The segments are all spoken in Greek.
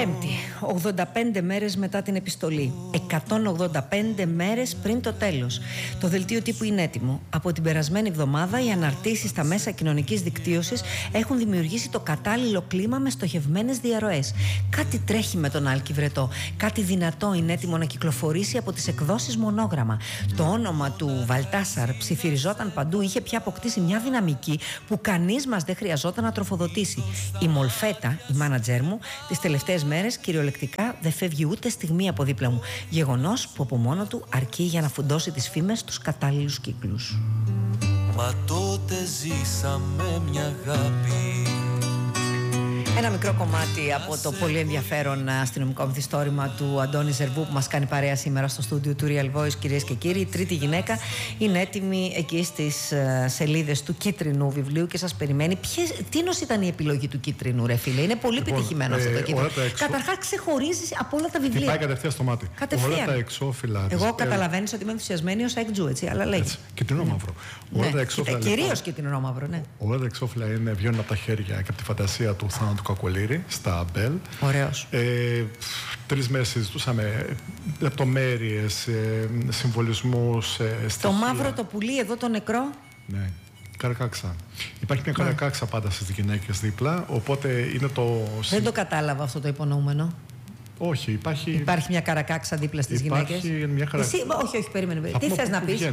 Πέμπτη, 85 μέρες μετά την επιστολή, 185 μέρες πριν το τέλος. Το δελτίο τύπου είναι έτοιμο. Από την περασμένη εβδομάδα οι αναρτήσεις στα μέσα κοινωνικής δικτύωσης έχουν δημιουργήσει το κατάλληλο κλίμα με στοχευμένες διαρροές. Κάτι τρέχει με τον Άλκη Βρετό. Κάτι δυνατό είναι έτοιμο να κυκλοφορήσει από τις εκδόσεις Μονόγραμμα. Το όνομα του Βαλτάσαρ ψιθυριζόταν παντού, είχε πια αποκτήσει μια δυναμική που κανείς μας δεν χρειαζόταν να τροφοδοτήσει. Η Μολφέτα, η μάνατζέρ μου, τις τελευταίες μέρες κυριολεκτικά δεν φεύγει ούτε στιγμή από δίπλα μου. Γεγονός που από μόνο του αρκεί για να φουντώσει τις φήμες στους κατάλληλους κύκλους. Μα τότε ζήσαμε μια αγάπη. Ένα μικρό κομμάτι από το πολύ ενδιαφέρον αστυνομικό μυθιστόρημα του Αντώνη Ζερβού που μας κάνει παρέα σήμερα στο στούντιο του Real Voice, κυρίες και κύριοι. Η τρίτη γυναίκα είναι έτοιμη εκεί στις σελίδες του κίτρινου βιβλίου και σας περιμένει. Τίνος ήταν η επιλογή του κίτρινου, ρε φίλε? Είναι πολύ πετυχημένο αυτό το κίτρινο. Καταρχάς ξεχωρίζει από όλα τα βιβλία. Και πάει κατευθείαν στο μάτι. Κατευθείαν. Όλα τα εξώφυλλα. Εγώ καταλαβαίνεις ότι είμαι ενθουσιασμένη ως εκτζού, έτσι, αλλά λέει. Κίτρινο μαύρο. Κυρίως κίτρινο μαύρο, ναι. Όλα τα εξώφυλλα βγαίνουν από τα χέρια και από τη φαντασία του Θάνατου Κακολήρη στα Μπέλ. Ωραίος. 3 μέρες συζητούσαμε λεπτομέρειες, συμβολισμούς. Το μαύρο το πουλί, εδώ το νεκρό. Ναι, καρακάξα. Υπάρχει μια καρακάξα πάντα στις γυναίκες δίπλα, οπότε είναι το. Δεν το κατάλαβα αυτό το υπονοούμενο. Όχι, υπάρχει μια καρακάξα δίπλα στις γυναίκες. Μια Όχι, περίμενε. Τι θες να πεις?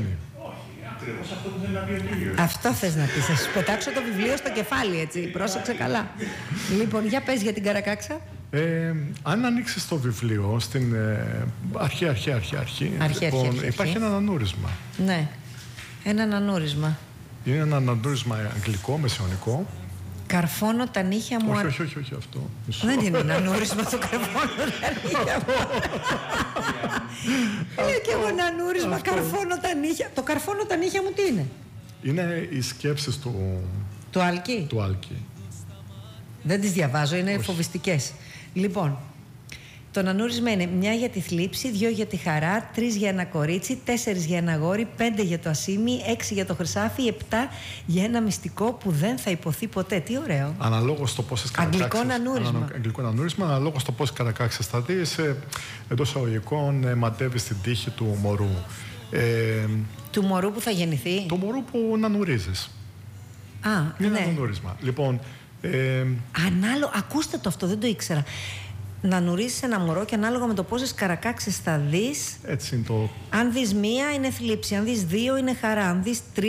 Αυτό θες να πεις? Θα σου πετάξω το βιβλίο στο κεφάλι, έτσι. Πρόσεξε καλά. Λοιπόν, για πες για την καρακάξα. Αν ανοίξεις το βιβλίο στην αρχή, υπάρχει ένα ανανούρισμα. Ναι, ένα ανανούρισμα. Είναι ένα ανανούρισμα αγγλικό, μεσαιωνικό. Καρφώνω τα νύχια μου. Όχι αυτό. Δεν είναι ένα ανούρισμα το καρφώνω τα νύχια μου. Λέω και εγώ ένα ανούρισμα, καρφώνω τα νύχια. Το καρφώνω τα νύχια μου τι είναι? Είναι οι σκέψεις του Άλκη. Δεν τις διαβάζω, είναι φοβιστικές. Λοιπόν, το ανανούρισμα είναι 1 για τη θλίψη, 2 για τη χαρά, 3 για ένα κορίτσι, 4 για ένα αγόρι, 5 για το ασίμι, 6 για το χρυσάφι, 7 για ένα μυστικό που δεν θα υποθεί ποτέ. Τι ωραίο. Αναλόγως στο πόσες καρακάξεις. Αγγλικό ανανούρισμα, αναλόγως στο πόσες καρακάξεις θα δεις, εντός εισαγωγικών ματεύεις την τύχη του μωρού. Του μωρού που θα γεννηθεί. Του μωρού που ανανουρίζεις. Είναι ένα ανανούρισμα. Λοιπόν. Ακούστε το αυτό, δεν το ήξερα. Να νουρίσεις ένα μωρό και ανάλογα με το πόσες καρακάξεις θα δεις. Έτσι είναι το. Αν δεις 1 είναι θλίψη, αν δεις 2 είναι χαρά, αν δεις 3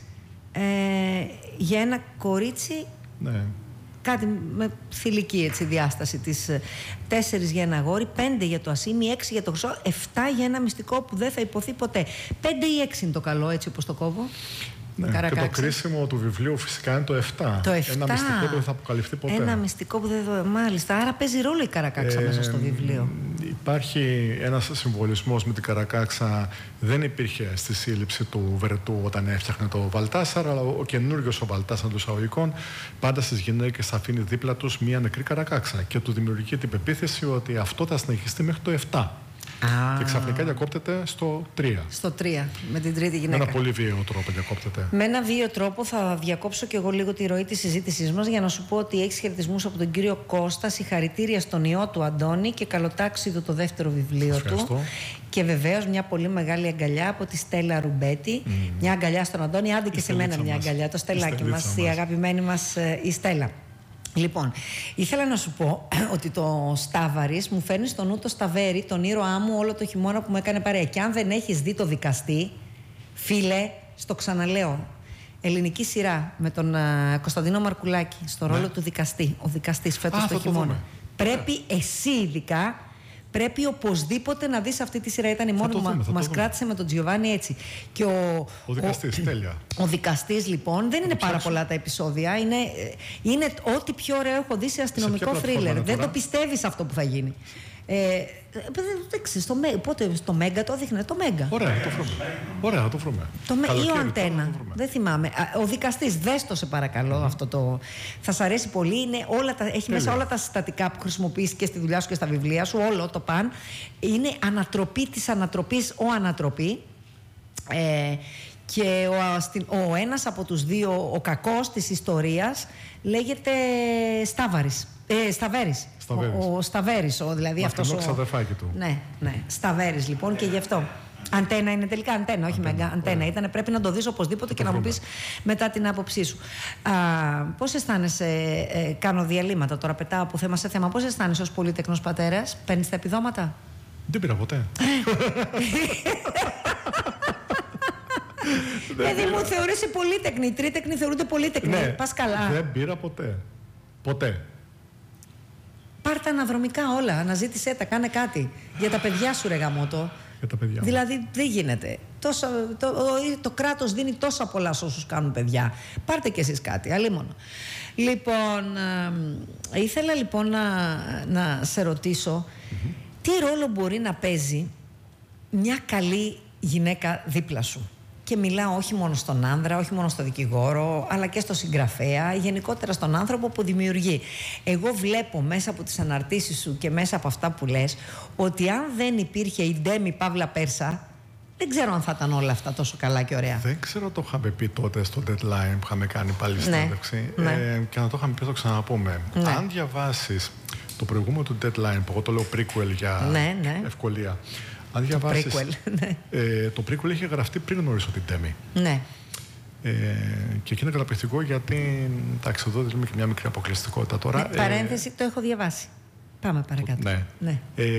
για ένα κορίτσι. Ναι. Κάτι με θηλυκή έτσι διάσταση της. 4 για ένα αγόρι, 5 για το ασίμι, 6 για το χρυσό, 7 για ένα μυστικό που δεν θα υποθεί ποτέ. 5 ή 6 είναι το καλό, έτσι όπως το κόβω. Ναι, και το κρίσιμο του βιβλίου φυσικά είναι το 7. Το 7. Ένα μυστικό που δεν θα αποκαλυφθεί ποτέ. Ένα μυστικό που δεν θα. Μάλιστα. Άρα παίζει ρόλο η καρακάξα μέσα στο βιβλίο. Υπάρχει ένας συμβολισμός με την καρακάξα. Δεν υπήρχε στη σύλληψη του Βρετού όταν έφτιαχνε το Βαλτάσαρ, αλλά ο καινούριος ο Βαλτάσαρ των εισαγωγικών πάντα στις γυναίκες θα αφήνει δίπλα τους μια νεκρή καρακάξα και του δημιουργεί την πεποίθηση ότι αυτό θα συνεχιστεί μέχρι το 7. Και ξαφνικά διακόπτεται στο 3. Στο 3, με την τρίτη γυναίκα. Με ένα πολύ βίαιο τρόπο διακόπτεται. Με ένα βίαιο τρόπο θα διακόψω και εγώ λίγο τη ροή της συζήτησής μας για να σου πω ότι έχεις χαιρετισμούς από τον κύριο Κώστα. Συγχαρητήρια στον ιό του Αντώνη και καλοτάξιδο το δεύτερο βιβλίο του. Και βεβαίως μια πολύ μεγάλη αγκαλιά από τη Στέλλα Ρουμπέτη. Μια αγκαλιά στον Αντώνη, άντε και σε μένα μια αγκαλιά. Το στελάκι μας, η αγαπημένη μας η Στέλλα. Λοιπόν, ήθελα να σου πω ότι το Στάβαρης μου φέρνει στο νου το Σταβέρι, τον ήρωά μου όλο το χειμώνα που μου έκανε παρέα. Και αν δεν έχεις δει το Δικαστή, φίλε, στο ξαναλέω, ελληνική σειρά με τον Κωνσταντίνο Μαρκουλάκη στο ρόλο του δικαστή. Ο δικαστής φέτος το χειμώνα. Πρέπει εσύ ειδικά. Πρέπει οπωσδήποτε να δεις αυτή τη σειρά. Ήταν η μόνη που μας κράτησε με τον Τζιοβάνι έτσι. Και ο δικαστής, τέλεια. Ο δικαστής, λοιπόν, δεν είναι πάρα πολλά τα επεισόδια. Είναι ό,τι πιο ωραίο έχω δει σε αστυνομικό θρίλερ. Δεν το πιστεύεις αυτό που θα γίνει. Πότε στο Μέγκα το έδειχνε, το Μέγκα. Ωραία, το βρούμε. Ή ο Αντένα. Δεν θυμάμαι. Ο δικαστής, δες το σε παρακαλώ αυτό το. Θα σ' αρέσει πολύ. Έχει μέσα όλα τα συστατικά που χρησιμοποιείς και στη δουλειά σου και στα βιβλία σου. Όλο το παν. Είναι ανατροπή της ανατροπής, ανατροπή. Και ο ένας από τους δύο, ο κακός της ιστορίας, λέγεται Σταβέρης. Ο Σταβέρης, δηλαδή αυτός ο ξαδερφάκι του. Ναι, Σταβέρης λοιπόν, και γι' αυτό. Αντένα είναι τελικά, αντένα, όχι Μέγκα. Αντένα ήταν. Πρέπει να το δεις οπωσδήποτε και να μου πεις μετά την άποψή σου. Πώς αισθάνεσαι, κάνω διαλύματα τώρα, πετάω από θέμα σε θέμα. Πώς αισθάνεσαι ως πολύτεκνος πατέρας, παίρνεις τα επιδόματα? Δεν πήρα ποτέ. Δηλαδή μου θεωρείσαι πολύτεκνη. Οι τρίτεκνοι θεωρούνται πολύτεκνοι. Ναι, πας καλά. Δεν πήρα ποτέ. Ποτέ. Πάρ' τα αναδρομικά όλα. Αναζήτησέ τα. Κάνε κάτι. Για τα παιδιά σου, ρε γαμώτο. Για τα παιδιά. Δηλαδή δεν γίνεται. Το κράτος δίνει τόσα πολλά σε όσους κάνουν παιδιά. Πάρτε κι εσείς κάτι. Αλίμονο. Λοιπόν, ήθελα λοιπόν να σε ρωτήσω τι ρόλο μπορεί να παίζει μια καλή γυναίκα δίπλα σου. Και μιλάω όχι μόνο στον άνδρα, όχι μόνο στο δικηγόρο, αλλά και στο συγγραφέα, γενικότερα στον άνθρωπο που δημιουργεί. Εγώ βλέπω μέσα από τις αναρτήσεις σου και μέσα από αυτά που λες, ότι αν δεν υπήρχε η Ντέμι Παύλα Πέρσα, δεν ξέρω αν θα ήταν όλα αυτά τόσο καλά και ωραία. Δεν ξέρω, το είχαμε πει τότε στο deadline που είχαμε κάνει πάλι συνέντευξη. Και να το είχαμε πει, το ξαναπούμε. Αν διαβάσεις το προηγούμενο του deadline, που εγώ το λέω prequel για ευκολία. Αν διαβάσεις, το prequel είχε γραφτεί πριν γνωρίσω την Ντέμι. Ναι. Και εκεί είναι καταπληκτικό, γιατί εντάξει, εδώ δίνουμε και μια μικρή αποκλειστικότητα τώρα. Παρένθεση, το έχω διαβάσει. Πάμε παρακάτω. Ναι.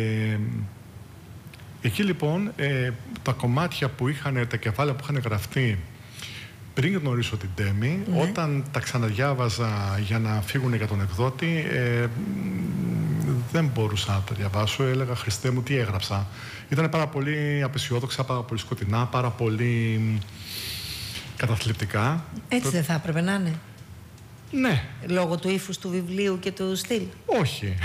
Εκεί λοιπόν τα κομμάτια που είχαν, τα κεφάλαια που είχαν γραφτεί πριν γνωρίσω την Ντέμι, όταν τα ξαναδιάβαζα για να φύγουν για τον εκδότη, δεν μπορούσα να τα διαβάσω. Έλεγα, Χριστέ μου, τι έγραψα. Ήταν πάρα πολύ απεσιόδοξα, πάρα πολύ σκοτεινά, πάρα πολύ καταθλιπτικά. Έτσι δεν θα έπρεπε να είναι? Ναι. Λόγω του ύφους του βιβλίου και του στυλ? Όχι.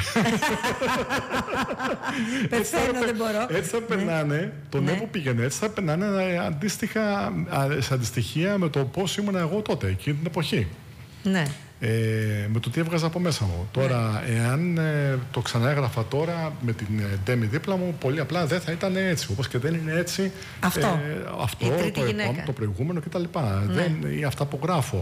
Πεθαίνω, δεν μπορώ. Έτσι θα περνάνε, το ναι που πήγαινε, έτσι θα περνάνε αντίστοιχα, σε αντιστοιχεία με το πώς ήμουν εγώ τότε, εκείνη την εποχή. Ναι. Με το τι έβγαζα από μέσα μου. Τώρα, εάν το ξαναέγραφα τώρα με την Ντέμι δίπλα μου, πολύ απλά δεν θα ήταν έτσι. Όπως και δεν είναι έτσι αυτό το επόμενο, το προηγούμενο κτλ. Ή αυτά που γράφω.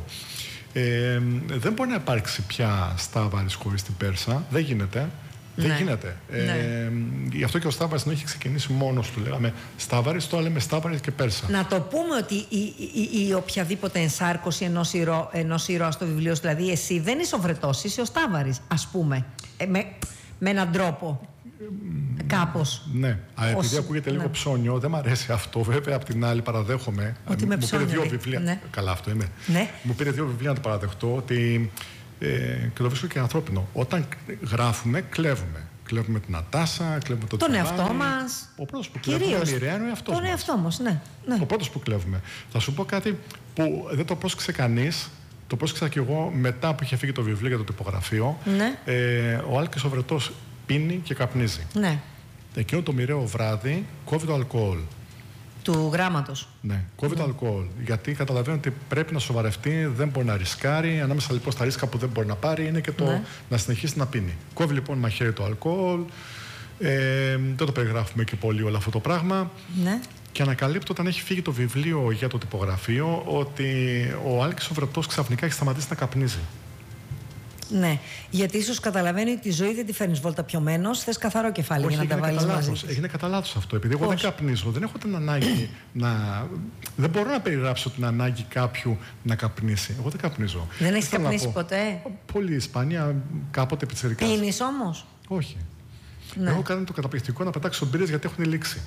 Δεν μπορεί να υπάρξει πια Στάβαρης χωρίς την Πέρσα. Δεν γίνεται. Δεν γίνεται. Γι' αυτό και ο Στάβαρης δεν έχει ξεκινήσει μόνος του. Λέγαμε Στάβαρης, το λέμε Στάβαρης και Πέρσα. Να το πούμε ότι η οποιαδήποτε ενσάρκωση ενός ήρωα στο βιβλίο σου, δηλαδή εσύ δεν είσαι ο Βρετός, είσαι ο Στάβαρης, ας πούμε. Με έναν τρόπο. Κάπως. Ναι. Επειδή ακούγεται λίγο ψώνιο, δεν μ' αρέσει αυτό. Βέβαια, απ' την άλλη παραδέχομαι. Ότι μου πήρε 2 βιβλία. Ναι. Καλά, αυτό είναι. Ναι. Μου πήρε 2 βιβλία να το παραδεχτώ, ότι. Και το βρίσκω και ανθρώπινο. Όταν γράφουμε, κλέβουμε. Κλέβουμε την Νατάσα, κλέβουμε τον εαυτό μας. Ο πρώτος που κλέβουμε είναι ο εαυτός μας. Τον εαυτό μας, ναι. Ο πρώτος που κλέβουμε. Θα σου πω κάτι που δεν το πρόσεξε κανείς. Το πρόσεξα κι εγώ μετά που είχε φύγει το βιβλίο για το τυπογραφείο. Ναι. Ο Άλκης ο Βρετός πίνει και καπνίζει. Ναι. Εκείνο το μοιραίο βράδυ κόβει το αλκοόλ. Του γράμματος. Ναι, κόβει το αλκοόλ. Γιατί καταλαβαίνει ότι πρέπει να σοβαρευτεί, δεν μπορεί να ρισκάρει. Ανάμεσα λοιπόν στα ρίσκα που δεν μπορεί να πάρει είναι και το να συνεχίσει να πίνει. Κόβει λοιπόν μαχαίρι το αλκοόλ. Δεν το περιγράφουμε και πολύ όλο αυτό το πράγμα. Ναι. Και ανακαλύπτω όταν έχει φύγει το βιβλίο για το τυπογραφείο ότι ο Άλκης ο Βρετός ξαφνικά έχει σταματήσει να καπνίζει. Ναι, γιατί ίσως καταλαβαίνει ότι τη ζωή δεν τη φέρνεις βόλτα πιωμένος, θες καθαρό κεφάλι. Όχι, για να τα βάλεις μαζί. Έγινε κατά λάθος αυτό. Επειδή εγώ δεν καπνίζω, δεν έχω την ανάγκη να. Δεν μπορώ να περιγράψω την ανάγκη κάποιου να καπνίσει. Εγώ δεν καπνίζω. Δεν έχεις καπνίσει ποτέ? Πολύ σπάνια, κάποτε πιτσιρικάς. Πίνεις όμως? Όχι. Ναι. Έχω κάνει το καταπληκτικό να πετάξω μπύρες γιατί έχουν λήξει.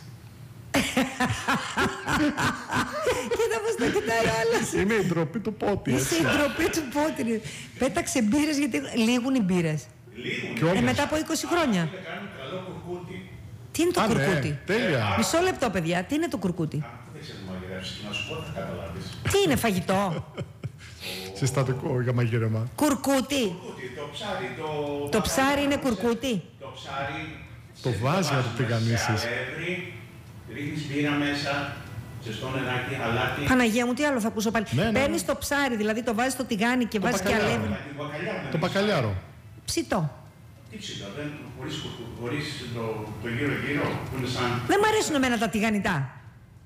Κοίτα πως τα κοιτάει ο άλλος. Είναι η ντροπή του πότη. Είσαι η ντροπή του πότη. Πέταξε μπύρες γιατί λήγουν οι μπύρες. Μετά από 20 χρόνια. Τι είναι το κουρκούτι? Τέλεια. Μισό λεπτό, παιδιά. Τι είναι το κουρκούτι? Δεν ξέρω μαγειρεύσεις και να σου πω θα καταλάβεις. Τι είναι, φαγητό? Συστατικό για μαγείρεμα. Κουρκούτι. Το ψάρι, το ψάρι είναι κουρκούτι. Το ψάρι. Το βάζει να το τηγανίσεις. Ρίχνεις μπύρα μέσα, ζεστό νεράκι, αλάτι. Παναγία μου, τι άλλο θα ακούσω πάλι. Ναι. Παίρνεις το ψάρι, δηλαδή το βάζεις στο τηγάνι και βάζεις και αλεύρι. Το μπακαλιάρο. Ψητό. Τι ψητό, χωρίς το γύρω-γύρω που είναι σαν. Δεν μ' αρέσουν εμένα τα τηγανιτά.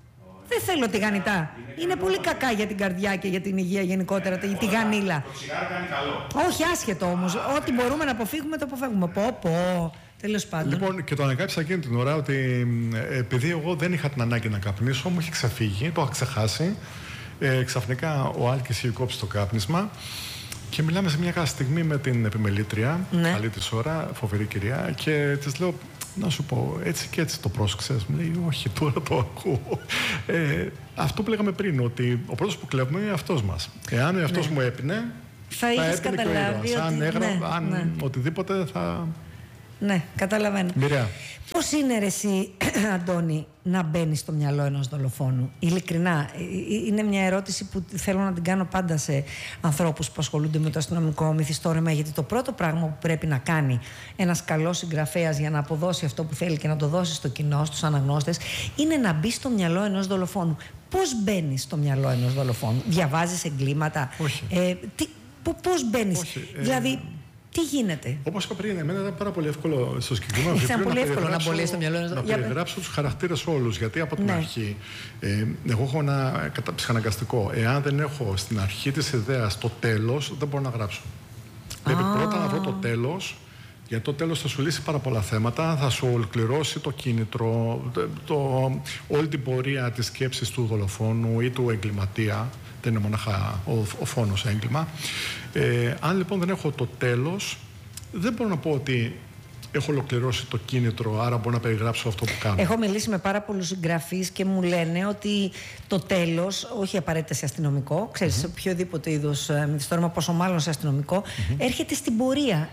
Δεν θέλω τηγανιτά. Είναι πολύ κακά για την καρδιά και για την υγεία γενικότερα τη τηγανίλα. Το τσιγάρο κάνει καλό. Όχι, άσχετο όμως. Ό,τι μπορούμε να αποφύγουμε, το αποφεύγουμε. Πω. Τέλος πάντων. Λοιπόν, και το ανακάλυψα εκείνη την ώρα ότι επειδή εγώ δεν είχα την ανάγκη να καπνίσω, μου είχε ξεφύγει, το είχα ξεχάσει. Ξαφνικά ο Άλκης είχε κόψει το κάπνισμα και μιλάμε σε μια στιγμή με την επιμελήτρια, καλή της ώρα, φοβερή κυρία, και της λέω, να σου πω, έτσι και έτσι το πρόσεξες? Μου λέει, όχι, τώρα το ακούω. Αυτό που λέγαμε πριν, ότι ο πρώτος που κλέβουμε είναι αυτός μας. Εάν ο εαυτός μου έπινε, θα έπινε και ο ήρωας. Αν έγραφε, οτιδήποτε θα... Ναι, καταλαβαίνω. Μοιραία. Πώς είναι ρε εσύ, Αντώνη, να μπαίνει στο μυαλό ενός δολοφόνου? Ειλικρινά, είναι μια ερώτηση που θέλω να την κάνω πάντα σε ανθρώπους που ασχολούνται με το αστυνομικό μυθιστόρημα, γιατί το πρώτο πράγμα που πρέπει να κάνει ένας καλός συγγραφέας για να αποδώσει αυτό που θέλει και να το δώσει στο κοινό, στους αναγνώστες, είναι να μπει στο μυαλό ενός δολοφόνου. Πώς μπαίνεις στο μυαλό ενός δολοφόνου? Διαβάζεις εγκλήματα? Όχι. Πώς μπαίνεις? Δηλαδή, τι γίνεται? Όπως είπα πριν, εμένα ήταν πάρα πολύ εύκολο στο συγκεκριμένο βιβλίο. Ήταν πολύ εύκολο να μπολείς στο μυαλό. Να περιγράψω τους χαρακτήρες όλους. Γιατί από την αρχή, εγώ έχω ένα ψυχαναγκαστικό. Εάν δεν έχω στην αρχή της ιδέας το τέλος, δεν μπορώ να γράψω. Πρέπει πρώτα να βρω το τέλος, γιατί το τέλος θα σου λύσει πάρα πολλά θέματα, θα σου ολοκληρώσει το κίνητρο, όλη την πορεία της σκέψης του δολοφόνου ή του εγκληματία. Δεν είναι μονάχα ο φόνος έγκλημα. Αν λοιπόν δεν έχω το τέλος, δεν μπορώ να πω ότι έχω ολοκληρώσει το κίνητρο, άρα μπορώ να περιγράψω αυτό που κάνω. Έχω μιλήσει με πάρα πολλούς συγγραφείς και μου λένε ότι το τέλος, όχι απαραίτητα σε αστυνομικό, ξέρεις, σε οποιοδήποτε είδος μυθιστόρημα, πόσο μάλλον σε αστυνομικό, έρχεται στην πορεία.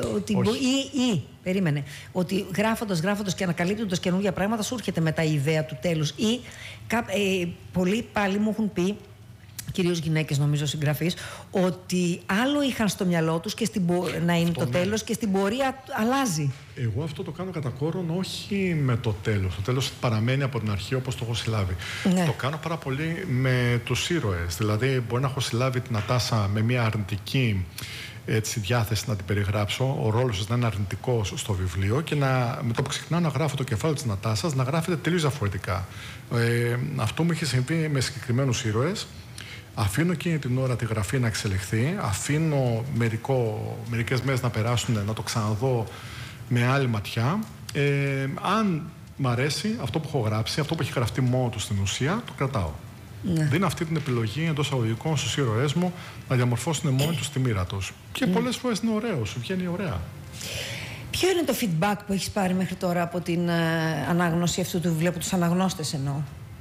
Περίμενε. Ότι γράφοντας και ανακαλύπτοντας καινούργια πράγματα, σου έρχεται μετά η ιδέα του τέλους. Ή πολλοί πάλι μου έχουν πει, κυρίως γυναίκες νομίζω συγγραφείς, ότι άλλο είχαν στο μυαλό τους και να είναι αυτό το τέλος και στην πορεία αλλάζει. Εγώ αυτό το κάνω κατά κόρον, όχι με το τέλος. Το τέλος παραμένει από την αρχή όπως το έχω συλλάβει. Ναι. Το κάνω πάρα πολύ με τους ήρωες. Δηλαδή μπορεί να έχω συλλάβει την Νατάσα με μια αρνητική διάθεση να την περιγράψω, ο ρόλος της να είναι αρνητικός στο βιβλίο και με το που ξεκινάω να γράφω το κεφάλαιο της Νατάσας να γράφεται τελείως διαφορετικά. Αυτό μου είχε συμβεί με συγκεκριμένους ήρωες. Αφήνω εκείνη την ώρα τη γραφή να εξελιχθεί, αφήνω μερικές μέρες να περάσουν, να το ξαναδώ με άλλη ματιά. Αν μ' αρέσει αυτό που έχω γράψει, αυτό που έχει γραφτεί μόνο του στην ουσία, το κρατάω. Ναι. Δίνω αυτή την επιλογή εντός αγωγικών στους ήρωές μου να διαμορφώσουν μόνοι τους τη μοίρα τους. Και πολλές φορές είναι ωραίο, σου βγαίνει ωραία. Ποιο είναι το feedback που έχεις πάρει μέχρι τώρα από την ανάγνωση αυτού του βιβλίου, από τους αναγνώστες εννοώ?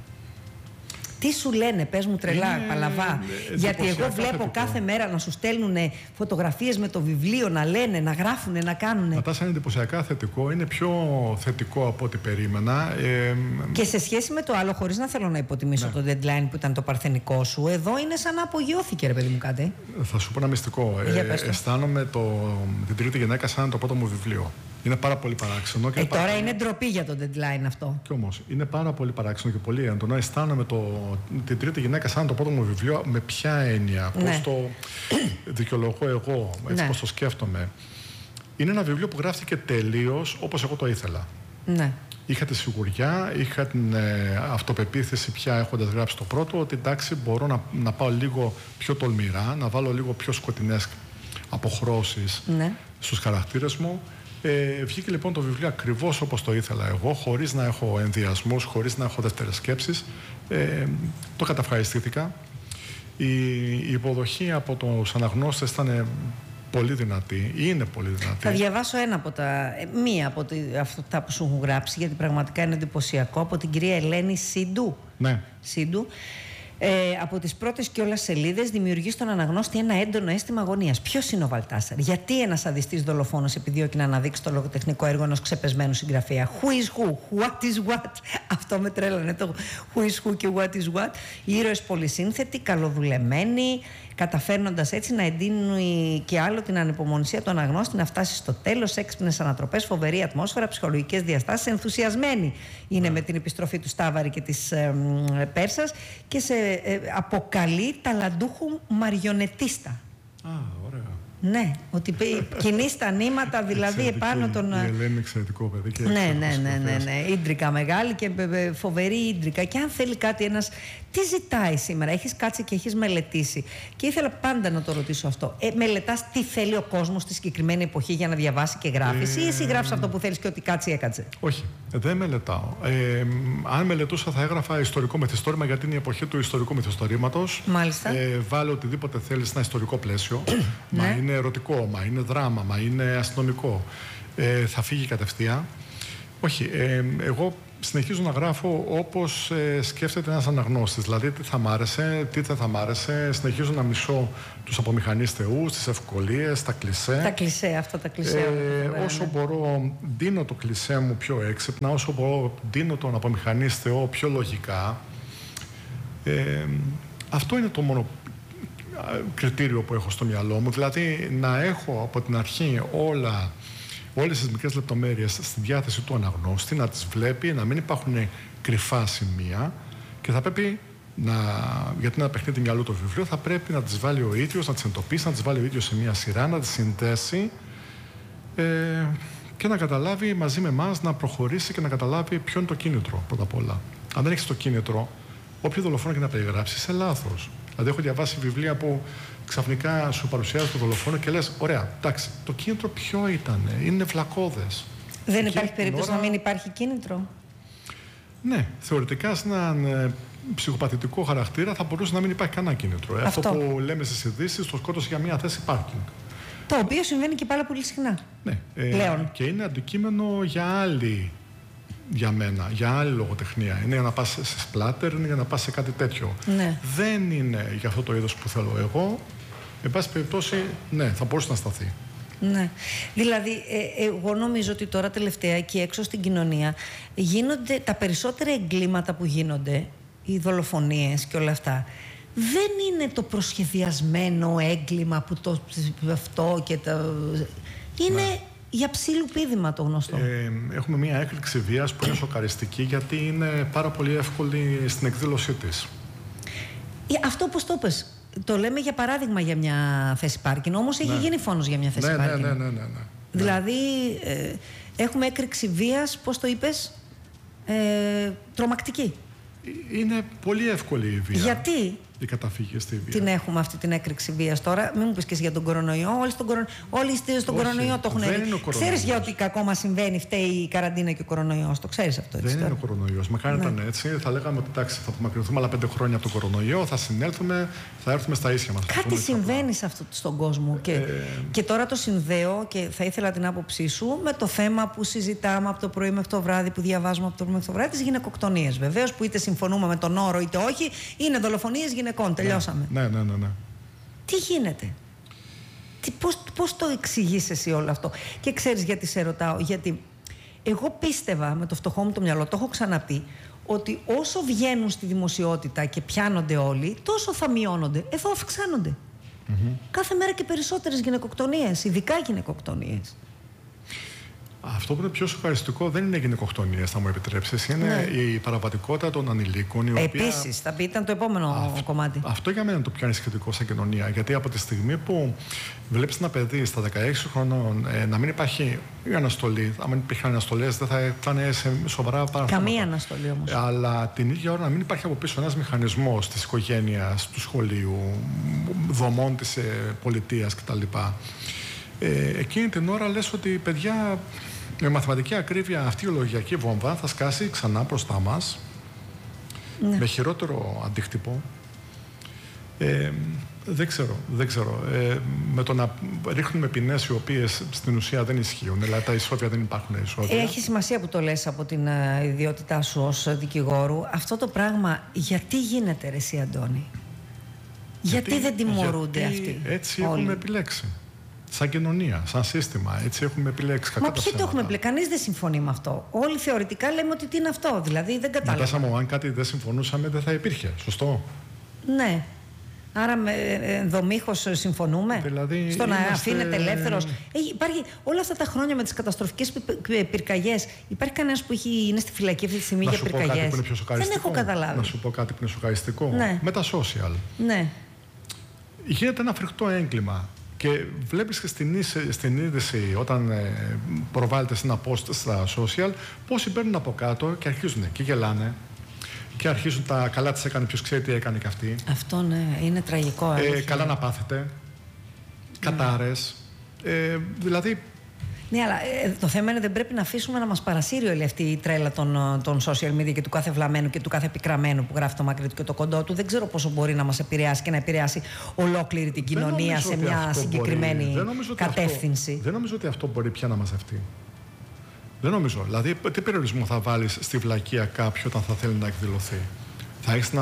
Τι σου λένε, πες μου τρελά, παλαβά. Γιατί εγώ βλέπω κάθε μέρα να σου στέλνουν φωτογραφίες με το βιβλίο, να λένε, να γράφουν, να κάνουν. Μετά σαν εντυπωσιακά θετικό, είναι πιο θετικό από ό,τι περίμενα. Και σε σχέση με το άλλο, χωρίς να θέλω να υποτιμήσω το deadline που ήταν το παρθενικό σου, εδώ είναι σαν να απογειώθηκε, ρε παιδί μου, κάτι. Θα σου πω ένα μυστικό. Αισθάνομαι την τρίτη γυναίκα σαν το πρώτο μου βιβλίο. Είναι πάρα πολύ παράξενο. Και τώρα είναι ντροπή για το deadline αυτό. Κι όμως είναι πάρα πολύ παράξενο και πολύ έντονο. Αισθάνομαι την τρίτη γυναίκα σαν το πρώτο μου βιβλίο. Με ποια έννοια, πώς το δικαιολογώ εγώ, έτσι πώς το σκέφτομαι. Είναι ένα βιβλίο που γράφτηκε τελείως όπως εγώ το ήθελα. Ναι. Είχα τη σιγουριά, είχα την αυτοπεποίθηση πια έχοντας γράψει το πρώτο, ότι εντάξει μπορώ να πάω λίγο πιο τολμηρά, να βάλω λίγο πιο σκοτεινές αποχρώσεις στους χαρακτήρες μου. Βγήκε λοιπόν το βιβλίο ακριβώς όπως το ήθελα εγώ, χωρίς να έχω ενδιασμούς, χωρίς να έχω δεύτερες σκέψεις. Το καταευχαριστήθηκα. Η υποδοχή από τους αναγνώστες ήταν πολύ δυνατή, είναι πολύ δυνατή. Θα διαβάσω μία από αυτά που σου έχουν γράψει, γιατί πραγματικά είναι εντυπωσιακό, από την κυρία Ελένη Σίντου. Ναι. Σίντου. Από τις πρώτες κιόλας σελίδες δημιουργεί στον αναγνώστη ένα έντονο αίσθημα αγωνίας. Ποιος είναι ο Βαλτάσαρ? Γιατί ένας αδιστής δολοφόνος επιδιώκει να αναδείξει το λογοτεχνικό έργο ενός ξεπεσμένου συγγραφέα? Who is who? What is what? Αυτό με τρέλανε, το who is who και what is what. Οι ήρωες πολυσύνθετοι, καλοδουλεμένοι, καταφέρνοντας έτσι να εντείνουν και άλλο την ανυπομονησία του αναγνώστη να φτάσει στο τέλος, έξυπνες ανατροπές, φοβερή ατμόσφαιρα, ψυχολογικές διαστάσεις, ενθουσιασμένοι είναι με την επιστροφή του Στάβαρη και της Πέρσας και σε αποκαλεί ταλαντούχου μαριονετίστα. Ωραία. Ναι, ότι κινείς τα νήματα δηλαδή επάνω των. Η Ελένη είναι εξαιρετικό παιδί. Και Ναι. Ίντρικα μεγάλη και φοβερή ίντρικα. Και αν θέλει κάτι ένας. Τι ζητάει σήμερα, έχεις κάτσει και έχεις μελετήσει. Και ήθελα πάντα να το ρωτήσω αυτό. Μελετάς τι θέλει ο κόσμος στη συγκεκριμένη εποχή για να διαβάσει και γράφεις, ή εσύ γράφεις αυτό που θέλεις και ό,τι κάτσει έκατσε? Όχι, δεν μελετάω. Αν μελετούσα, θα έγραφα ιστορικό μυθιστόρημα, γιατί είναι η εποχή του ιστορικού μυθιστορήματος. Μάλιστα. Βάλε οτιδήποτε θέλεις ένα ιστορικό πλαίσιο. Μα είναι ερωτικό, μα είναι δράμα, μα είναι αστυνομικό. Θα φύγει κατευθείαν. Όχι, εγώ συνεχίζω να γράφω όπως σκέφτεται ένας αναγνώστης. Δηλαδή, τι θα μ' άρεσε, τι δεν θα μ' άρεσε. Συνεχίζω να μισώ τους απομηχανείς θεούς, τις ευκολίες, τα κλισέ. Τα κλισέ, αυτά τα κλισέ. Όσο μπορώ, ντύνω το κλισέ μου πιο έξυπνα. Όσο μπορώ, ντύνω τον απομηχανής θεό πιο λογικά. Αυτό είναι το μόνο κριτήριο που έχω στο μυαλό μου. Δηλαδή, να έχω από την αρχή όλες τις μικρές λεπτομέρειες στη διάθεση του αναγνώστη, να τις βλέπει, να μην υπάρχουν κρυφά σημεία, και θα πρέπει γιατί είναι ένα παιχνίδι μυαλού το βιβλίο, θα πρέπει να τις βάλει ο ίδιος, να τις εντοπίσει, να τις βάλει ο ίδιος σε μια σειρά, να τις συνδέσει και να καταλάβει μαζί με εμάς, να προχωρήσει και να καταλάβει ποιο είναι το κίνητρο πρώτα απ' όλα. Αν δεν έχεις το κίνητρο, όποιο δολοφόνο και να περιγράψει, είσαι λάθος. Δηλαδή, έχω διαβάσει βιβλία που ξαφνικά σου παρουσιάζει το δολοφόνο και λες: ωραία, εντάξει, το κίνητρο ποιο ήταν, είναι βλακώδες. Δεν υπάρχει περίπτωση να μην υπάρχει κίνητρο? Ναι, θεωρητικά σε έναν ψυχοπαθητικό χαρακτήρα θα μπορούσε να μην υπάρχει κανένα κίνητρο. Αυτό που λέμε στις ειδήσεις, το σκότωσε για μια θέση πάρκινγκ. Το οποίο συμβαίνει και πάρα πολύ συχνά. Ναι, πλέον. Και είναι αντικείμενο για μένα, για άλλη λογοτεχνία. Είναι για να πας σε σπλάτερ, είναι για να πας σε κάτι τέτοιο. Ναι. Δεν είναι για αυτό το είδος που θέλω εγώ. Εν πάση περιπτώσει, ναι, θα μπορούσε να σταθεί. Ναι. Δηλαδή, εγώ νομίζω ότι τώρα τελευταία εκεί έξω στην κοινωνία γίνονται τα περισσότερα εγκλήματα που γίνονται, οι δολοφονίες και όλα αυτά. Δεν είναι το προσχεδιασμένο έγκλημα που αυτό και είναι για ψήλου πήδημα το γνωστό. Έχουμε μια έκρηξη βίας που είναι σοκαριστική, γιατί είναι πάρα πολύ εύκολη στην εκδήλωσή της. Αυτό πώς το πες. Το λέμε για παράδειγμα για μια θέση πάρκινγκ, όμως έχει γίνει φόνος για μια θέση πάρκινγκ. Ναι. Δηλαδή, έχουμε έκρηξη βίας, πώς το είπες, τρομακτική. Είναι πολύ εύκολη η βία. Γιατί η καταφύγη στη βία. Την έχουμε αυτή την έκρηξη βίας τώρα? Μην μου πεις και εσύ για τον κορονοϊό. Όλοι στον κορονοϊό το έχουν δει. Ξέρεις για ό,τι κακό μας συμβαίνει, φταίει η καραντίνα και ο κορονοϊός. Το ξέρεις αυτό, έτσι? Δεν είναι ο κορονοϊός. Μακάρι να ήταν έτσι. Θα λέγαμε ότι εντάξει, θα απομακρυνθούμε άλλα 5 χρόνια από τον κορονοϊό, θα συνέλθουμε, θα έρθουμε στα ίσια μας. Κάτι συμβαίνει σε αυτό στον κόσμο. Και τώρα το συνδέω, και θα ήθελα την άποψή σου, με το θέμα που συζητάμε από το πρωί μέχρι το βράδυ, που διαβάζουμε από το πρωί μέχρι το βράδυ, τις γυναικοκτονίες. Βεβαίως, που είτε συμφωνούμε με τον όρο είτε όχι, είναι δολοφονίες γυναικών. Τελειώσαμε. Ναι. Τι γίνεται? Πώς το εξηγείς εσύ όλο αυτό? Και ξέρεις γιατί σε ρωτάω? Γιατί εγώ πίστευα με το φτωχό μου το μυαλό, το έχω ξαναπεί, ότι όσο βγαίνουν στη δημοσιότητα και πιάνονται όλοι, τόσο θα μειώνονται. Εδώ αυξάνονται. Κάθε μέρα και περισσότερες γυναικοκτονίες, ειδικά γυναικοκτονίες. Αυτό που είναι πιο σοκαριστικό δεν είναι οι γυναικοκτονίες, θα μου επιτρέψεις. Είναι η παραβατικότητα των ανηλίκων. Επίσης, θα πει, ήταν το επόμενο κομμάτι. Αυτό για μένα είναι το πιο ανησυχητικό σαν κοινωνία. Γιατί από τη στιγμή που βλέπεις ένα παιδί στα 16 χρονών να μην υπάρχει αναστολή, αν υπήρχαν αναστολές, δεν θα πάνε σε σοβαρά παραθέματα. Καμία αναστολή όμως. Αλλά την ίδια ώρα να μην υπάρχει από πίσω ένας μηχανισμός της οικογένειας, του σχολείου, δομών της πολιτείας κτλ. Εκείνη την ώρα λες ότι παιδιά, με μαθηματική ακρίβεια αυτή η ολογιακή βόμβα θα σκάσει ξανά μπροστά μας, με χειρότερο αντίκτυπο. Δεν ξέρω. Με το να ρίχνουμε ποινές οι οποίες στην ουσία δεν ισχύουν, δηλαδή τα ισόβια δεν υπάρχουν ισόβια. Έχει σημασία που το λες από την ιδιότητά σου ως δικηγόρου. Αυτό το πράγμα γιατί γίνεται, ρε εσύ Αντώνη? Γιατί δεν τιμωρούνται αυτοί? Έτσι έχουμε επιλέξει. Σαν κοινωνία, σαν σύστημα, έτσι έχουμε επιλέξει. Μα ποιοι το έχουμε επιλέξει? Κανείς δεν συμφωνεί με αυτό. Όλοι θεωρητικά λέμε ότι τι είναι αυτό. Δηλαδή δεν κατάλαβα. Μετά, αν κάτι δεν συμφωνούσαμε, δεν θα υπήρχε. Σωστό. Ναι. Άρα ενδομήχως συμφωνούμε. Δηλαδή, στο να αφήνεται ελεύθερος. Υπάρχει όλα αυτά τα χρόνια με τις καταστροφικές πυρκαγιές. Υπάρχει κανένας που είναι στη φυλακή αυτή τη στιγμή για πυρκαγιές? Δεν έχω καταλάβει. Να σου πω κάτι που είναι σοκαριστικό. Ναι. Με τα social. Ναι. Γίνεται ένα φρικτό έγκλημα. Και βλέπεις και στην είδηση, όταν προβάλλεται σε ένα post στα social, πόσοι παίρνουν από κάτω και αρχίζουν και γελάνε. Και αρχίζουν τα καλά της έκανε, ποιος ξέρει τι έκανε και αυτή. Αυτό ναι, είναι τραγικό. Καλά να πάθετε. Κατάρες. Δηλαδή. Ναι, αλλά το θέμα είναι δεν πρέπει να αφήσουμε να μας παρασύρει όλη αυτή η τρέλα των social media και του κάθε βλαμμένου και του κάθε πικραμένου που γράφει το μακρύ του και το κοντό του. Δεν ξέρω πόσο μπορεί να μας επηρεάσει και να επηρεάσει ολόκληρη την κοινωνία σε μια συγκεκριμένη κατεύθυνση. Δεν νομίζω ότι αυτό μπορεί πια να μαζευτεί. Δεν νομίζω. Δηλαδή, τι περιορισμό θα βάλεις στη βλακεία κάποιου όταν θα θέλει να εκδηλωθεί? Θα έχεις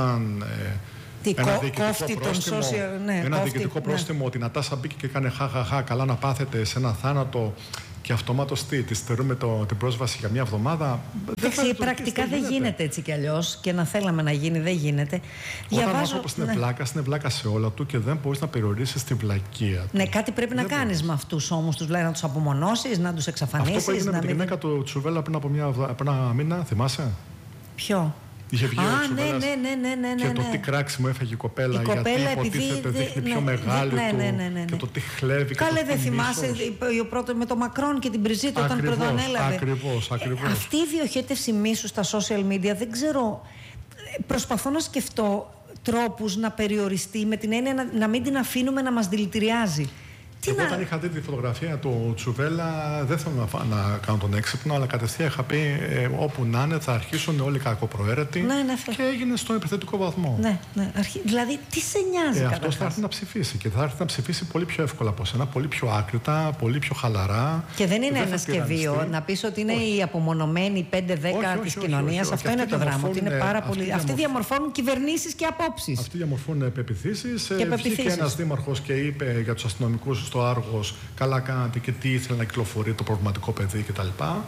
ένα διοικητικό πρόστιμο ότι η Νατάσα μπήκε και έκανε χαχαχά, καλά να πάθετε σε ένα θάνατο και αυτομάτως τη στερούμε την πρόσβαση για μια εβδομάδα. Εντάξει, πρακτικά δεν γίνεται έτσι κι αλλιώς και να θέλαμε να γίνει, δεν γίνεται. Όταν ο άνθρωπος είναι βλάκα σε όλα του και δεν μπορείς να περιορίσεις τη βλακεία του. Ναι, κάτι πρέπει να κάνεις με αυτούς όμως, τους λέει να τους απομονώσεις, να τους εξαφανίσεις. Αυτό που έγινε με τη γυναίκα του Τσουβέλα πριν από ένα μήνα, θυμάσαι? Ποιο? Είχε βγει ναι. Και το τι κράξιμο έφαγε η κοπέλα, γιατί υποτίθεται δείχνει πιο μεγάλη του και το τι χλέβει. Καλέ, δεν θυμάσαι ο πρώτος με το Μακρόν και την Μπριζίτ όταν πρωτοανέλαβε. Ακριβώς. Αυτή η διοχέτευση μίσου στα social media, δεν ξέρω, προσπαθώ να σκεφτώ τρόπους να περιοριστεί με την έννοια να μην την αφήνουμε να μας δηλητηριάζει. Εγώ όταν είχα δει τη φωτογραφία του Τσουβέλα, δεν θέλω να κάνω τον έξυπνο, αλλά κατευθείαν είχα πει όπου να είναι θα αρχίσουν όλοι κακοπροαίρετοι και έγινε στον επιθετικό βαθμό. Ναι. Δηλαδή, τι σε νοιάζει αυτός θα έρθει να ψηφίσει και θα έρθει να ψηφίσει πολύ πιο εύκολα από σένα, πολύ πιο άκρητα, πολύ πιο χαλαρά. Και δεν είναι ένας και δύο. Να πεις ότι είναι οι απομονωμένοι 5-10 της κοινωνίας. Αυτό είναι το δράμα. Ότι είναι πάρα πολύ. Αυτοί διαμορφώνουν κυβερνήσεις και απόψεις. Αυτοί διαμορφώνουν πεποιθήσεις. Βγήκε ένας δήμαρχος και είπε για τους αστυνομικούς στο Άργος, καλά κάνατε και τι ήθελε να κυκλοφορεί το προβληματικό παιδί κτλ.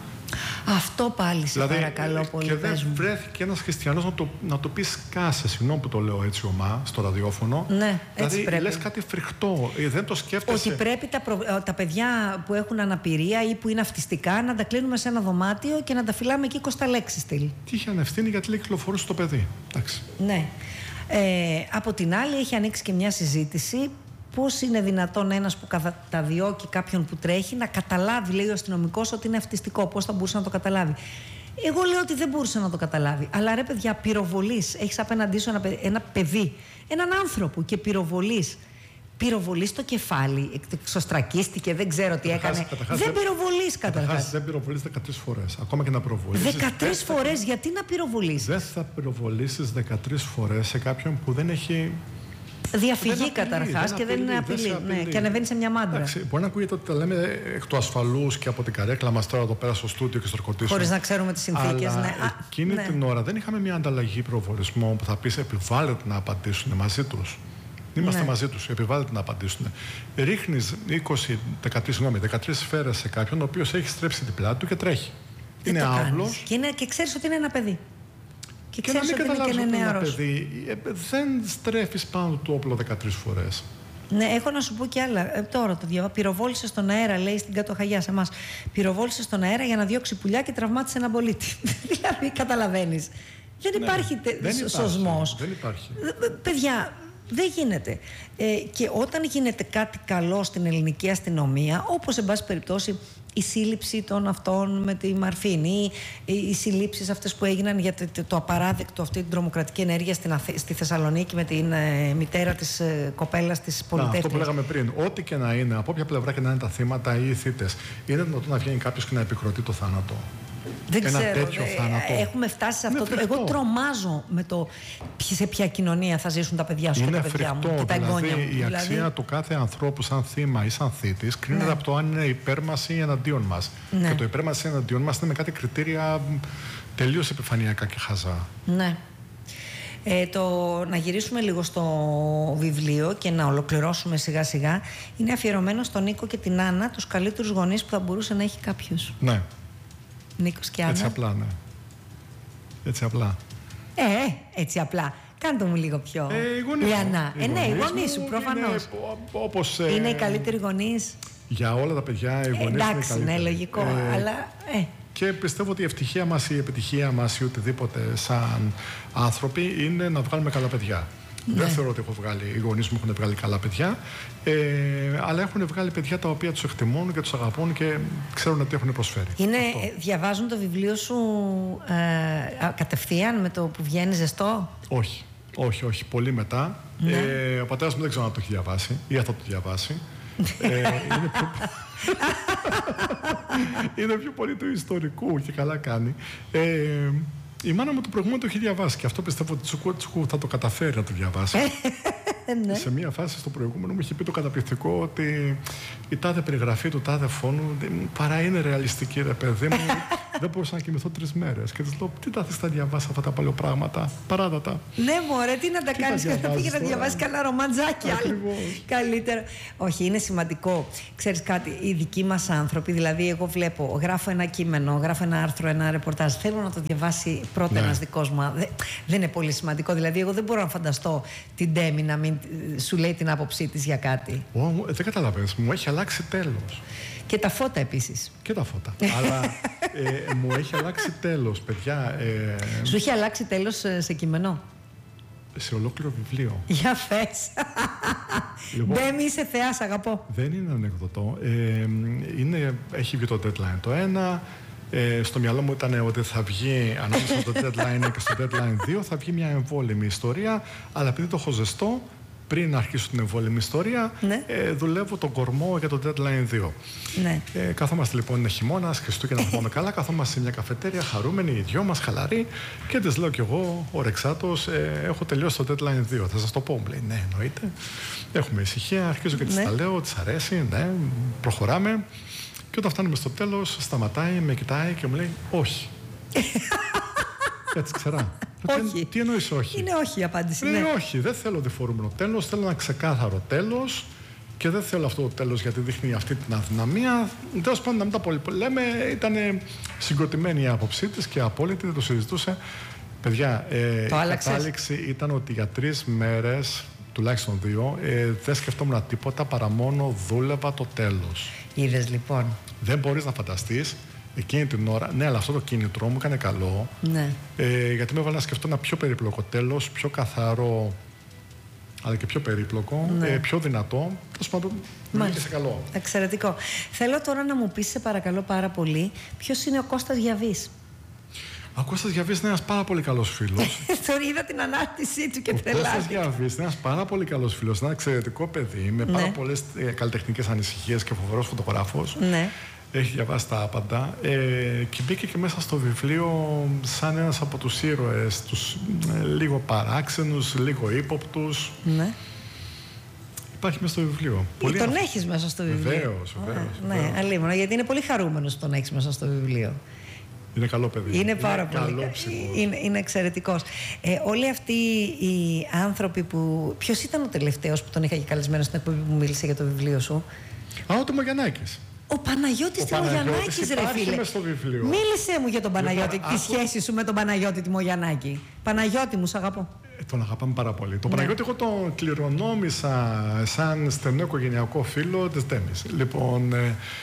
Αυτό πάλι σε παρακαλώ πολύ. Και δεν βρέθηκε ένας χριστιανός να το πει σκάσε, συγγνώμη που το λέω έτσι ομά, στο ραδιόφωνο. Ναι, έτσι δηλαδή πρέπει. Λες κάτι φρικτό, δεν το σκέφτεσαι. Ότι πρέπει τα παιδιά που έχουν αναπηρία ή που είναι αυτιστικά να τα κλείνουμε σε ένα δωμάτιο και να τα φυλάμε εκεί 20 λέξεις στυλ. Τι είχε ανευθύνει γιατί λέει κυκλοφορούσε το παιδί. Εντάξει. Ναι. Από την άλλη έχει ανοίξει και μια συζήτηση. Πώς είναι δυνατόν ένας που καταδιώκει κάποιον που τρέχει να καταλάβει, λέει ο αστυνομικός, ότι είναι αυτιστικό? Πώς θα μπορούσε να το καταλάβει? Εγώ λέω ότι δεν μπορούσε να το καταλάβει. Αλλά ρε παιδιά, πυροβολής. Έχεις απέναντί σου ένα παιδί, έναν άνθρωπο και πυροβολής. Πυροβολής στο κεφάλι, εξωστρακίστηκε, δεν ξέρω τι έκανε. Δεν πυροβολείς καταρχάς. Δεν πυροβολείς 13 φορές. Ακόμα και να πυροβολήσεις. 13 φορές, γιατί να πυροβολήσεις? Δεν θα πυροβολήσεις 13 φορές σε κάποιον που δεν έχει. Διαφυγή καταρχάς και δεν είναι απειλή. Και ανεβαίνει σε μια μάντρα. Εντάξει, μπορεί να ακούγεται ότι τα λέμε εκ του ασφαλούς και από την καρέκλα μας τώρα εδώ πέρα στο στούντιο και στο ροκοτήσιο. Χωρίς να ξέρουμε τις συνθήκες. Αλλά εκείνη την ώρα δεν είχαμε μια ανταλλαγή προβολισμών που θα πεις επιβάλλεται να απαντήσουν μαζί τους. Είμαστε μαζί τους, επιβάλλεται να απαντήσουν. Ρίχνεις 13 σφαίρες σε κάποιον ο οποίος έχει στρέψει την πλάτη του και τρέχει. Είναι άβλος. Και ξέρεις ότι είναι ένα παιδί. Και να μην καταλάβεις ότι είναι ένα παιδί, δεν στρέφεις πάνω του όπλο 13 φορές. Ναι, έχω να σου πω κι άλλα. Τώρα το διαβάζω. Πυροβόλησε στον αέρα, λέει στην Κάτω Χαγιά σε εμάς. Πυροβόλησε στον αέρα για να διώξει πουλιά και τραυμάτισε έναν πολίτη. Δηλαδή, καταλαβαίνεις. Δεν υπάρχει σωσμός. Δεν υπάρχει. Παιδιά, δεν γίνεται. Και όταν γίνεται κάτι καλό στην ελληνική αστυνομία, όπως εν πάση περιπτώσει η σύλληψη των αυτών με τη Μαρφίνη, οι συλλήψεις αυτές που έγιναν για το απαράδεκτο, αυτή την τρομοκρατική ενέργεια στη Θεσσαλονίκη με την μητέρα της κοπέλας της πολιτεύτριας. Αυτό που λέγαμε πριν, ό,τι και να είναι, από όποια πλευρά και να είναι τα θύματα ή οι θύτες, είναι δυνατόν να βγαίνει κάποιος και να επικροτεί το θάνατο? Δεν ένα ξέρω, τέτοιο θάνατο. Έχουμε φτάσει σε αυτό. Εγώ τρομάζω με το σε ποια κοινωνία θα ζήσουν τα παιδιά σου και τα παιδιά μου και τα εγγόνια μου. Η αξία του κάθε ανθρώπου σαν θύμα ή σαν θήτης κρίνεται από το αν είναι υπέρ μας ή εναντίον μας. Και το υπέρ μας ή εναντίον μας είναι με κάτι κριτήρια τελείως επιφανειακά και χαζά. Ναι. Να γυρίσουμε λίγο στο βιβλίο και να ολοκληρώσουμε σιγά σιγά. Είναι αφιερωμένο στον Νίκο και την Άννα, τους καλύτερους γονείς που θα μπορούσε να έχει κάποιος. Ναι. Νίκος και Άννα. Έτσι απλά, ναι. Έτσι απλά. Έτσι απλά. Κάντε μου λίγο πιο. Λιανά. Ναι, οι γονείς σου προφανώς. Είναι οι καλύτεροι γονείς. Για όλα τα παιδιά οι γονείς είναι οι καλύτεροι. Ναι, λογικό. Αλλά. Και πιστεύω ότι η ευτυχία μας, η επιτυχία μας ή οτιδήποτε σαν άνθρωποι είναι να βγάλουμε καλά παιδιά. Δεν θεωρώ ότι οι γονείς μου έχουν βγάλει καλά παιδιά, αλλά έχουν βγάλει παιδιά τα οποία τους εκτιμούν και τους αγαπούν και ξέρουν τι έχουν προσφέρει. Διαβάζουν το βιβλίο σου κατευθείαν με το που βγαίνει ζεστό? Όχι, πολύ μετά. Ο πατέρας μου δεν ξέρω αν το έχει διαβάσει ή αν θα το διαβάσει. Είναι πιο πολύ του ιστορικού και καλά κάνει. Η μάνα μου το προηγούμενο το έχει διαβάσει και αυτό πιστεύω ότι Τσουκού θα το καταφέρει να το διαβάσει. Ναι. Σε μία φάση στο προηγούμενο μου είχε πει το καταπληκτικό ότι η τάδε περιγραφή του τάδε φόνου παρά είναι ρεαλιστική, ρε παιδί μου. Δεν μπορούσα να κοιμηθώ 3 μέρες. Και της λέω: τι τα θες να διαβάσεις αυτά τα παλαιοπράγματα, παράδατα. Ναι, μωρέ, τι να τα κάνεις, πήγε να διαβάσεις κανένα ρομαντζάκι. Καλύτερα. Όχι, είναι σημαντικό. Ξέρεις κάτι, οι δικοί μας άνθρωποι, δηλαδή, εγώ βλέπω, γράφω ένα κείμενο, γράφω ένα άρθρο, ένα ρεπορτάζ. Θέλω να το διαβάσει πρώτα ένας δικός μου. Δεν είναι πολύ σημαντικό. Δηλαδή, εγώ δεν μπορώ να φανταστώ την Ντέμι να μην σου λέει την άποψή της για κάτι. Δεν καταλαβαίνεις, μου έχει αλλάξει τέλος. Και τα φώτα επίσης. Και τα φώτα. Αλλά μου έχει αλλάξει τέλος, παιδιά. Σου έχει αλλάξει τέλος σε κείμενο? Σε ολόκληρο βιβλίο. Για φες. Λοιπόν, Ντέμι, είσαι θεάς, αγαπώ. Δεν είναι ανεκδοτό. Έχει βγει το deadline το ένα. Στο μυαλό μου ήταν ότι θα βγει ανάμεσα στο deadline 1 και στο deadline 2 θα βγει μια εμβόλυμη ιστορία, αλλά επειδή το έχω ζεστό, πριν αρχίσω την εμβόλυμη ιστορία, δουλεύω τον κορμό για το deadline 2. Ναι. Καθόμαστε λοιπόν, είναι χειμώνας, Χριστούγεννα, να πάμε καλά, καθόμαστε σε μια καφετέρια, χαρούμενοι, οι δυο μας, χαλαροί, και της λέω κι εγώ, ορεξάτος, έχω τελειώσει το deadline 2. Θα σας το πω, μου λέει, ναι, εννοείται. Έχουμε ησυχία, αρχίζω και της τα λέω, της αρέσει, ναι, προχωράμε. Και όταν φτάνουμε στο τέλος, σταματάει, με κοιτάει και μου λέει όχι. Έτσι ξερά. Όχι. Τι εννοείς όχι? Είναι όχι η απάντηση. Είναι όχι. Δεν θέλω διφορούμενο τέλος. Θέλω ένα ξεκάθαρο τέλος. Και δεν θέλω αυτό το τέλος γιατί δείχνει αυτή την αδυναμία. Τέλος πάντων, να μην τα πολύ λέμε, ήταν συγκροτημένη η άποψή της και απόλυτη, δεν το συζητούσε. Παιδιά, η κατάληξη ήταν ότι για 3 μέρες, τουλάχιστον 2, δεν σκεφτόμουν τίποτα παρά μόνο δούλευα το τέλος. Είδες λοιπόν. Δεν μπορείς να φανταστείς εκείνη την ώρα. Ναι, αλλά αυτό το κίνητρο μου έκανε καλό. Ναι. Γιατί με έβαλε να σκεφτώ ένα πιο περίπλοκο τέλος, πιο καθαρό, αλλά και πιο περίπλοκο, πιο δυνατό. Τέλος πάντων, μου βγήκε σε καλό. Εξαιρετικό. Θέλω τώρα να μου πεις, σε παρακαλώ πάρα πολύ, ποιος είναι ο Κώστας Γιαβής? Ο Κώστας Γιαβής είναι ένας πάρα πολύ καλός φίλος. Τώρα είδα την ανάρτησή του και τρελάθηκα. Ο Κώστας Γιαβής είναι ένας πάρα πολύ καλός φίλος, ένα εξαιρετικό παιδί με πάρα πολλές καλλιτεχνικές ανησυχίες και φοβερός φωτογράφος. Ναι. Έχει διαβάσει τα άπαντα και μπήκε και μέσα στο βιβλίο σαν ένας από τους ήρωες, τους λίγο παράξενους, λίγο ύποπτους. Ναι. Υπάρχει μέσα στο βιβλίο. Τον έχεις μέσα στο βιβλίο? Βεβαίως. Ναι, αλίμονα, γιατί είναι πολύ χαρούμενος που τον έχεις μέσα στο βιβλίο. Είναι καλό παιδί. Είναι πάρα πολύ. Είναι εξαιρετικός. Όλοι αυτοί οι άνθρωποι που... Ποιος ήταν ο τελευταίος που τον είχα και καλεσμένο στην εκπομπή που μίλησε για το βιβλίο σου? Ο Τιμογιαννάκης. Ο Παναγιώτης Τιμογιαννάκης, ρε φίλε. Μίλησέ μου για τον Παναγιώτη, τη σχέση σου με τον Παναγιώτη Τιμογιαννάκη. Παναγιώτη μου, σ' αγαπώ. Τον αγαπάμε πάρα πολύ. Τον Παναγιώτη εγώ τον κληρονόμησα σαν στενό οικογενειακό φίλο της Ντέμις. Λοιπόν,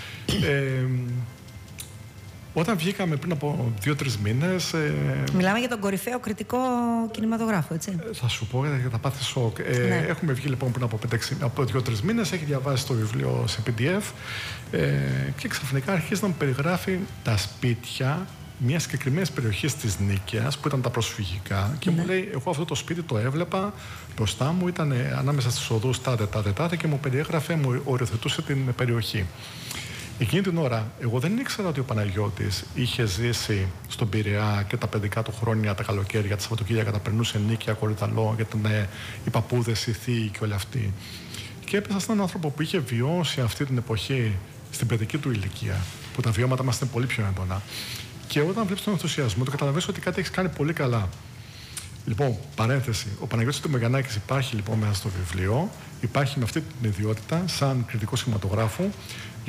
όταν βγήκαμε πριν από 2-3 μήνες... Μιλάμε για τον κορυφαίο κριτικό κινηματογράφο, έτσι. Θα σου πω για τα πάθη σοκ. Έχουμε βγει λοιπόν πριν από 2-3 μήνες, έχει διαβάσει το βιβλίο σε PDF και ξαφνικά αρχίζει να μου περιγράφει τα σπίτια μια συγκεκριμένη περιοχή της Νίκαιας που ήταν τα προσφυγικά και μου λέει: εγώ αυτό το σπίτι το έβλεπα μπροστά μου, ήταν ανάμεσα στις οδούς τάδε και μου περιέγραφε, μου οριοθετούσε την περιοχή. Εκείνη την ώρα, εγώ δεν ήξερα ότι ο Παναγιώτης είχε ζήσει στον Πειραιά και τα παιδικά του χρόνια, τα καλοκαίρια, τα Σαββατοκύριακα, τα περνούσε Νίκαια, Κορυδαλό, γιατί ήταν οι παππούδες, οι θείοι και όλοι αυτοί. Και έπεσα σε έναν άνθρωπο που είχε βιώσει αυτή την εποχή στην παιδική του ηλικία, που τα βιώματα μας είναι πολύ πιο έντονα. Και όταν βλέπεις τον ενθουσιασμό, το καταλαβαίνεις ότι κάτι έχεις κάνει πολύ καλά. Λοιπόν, παρένθεση. Ο Παναγιώτης Τιμογιαννάκης υπάρχει λοιπόν μέσα στο βιβλίο. Υπάρχει με αυτή την ιδιότητα, σαν κριτικό σχηματογράφου,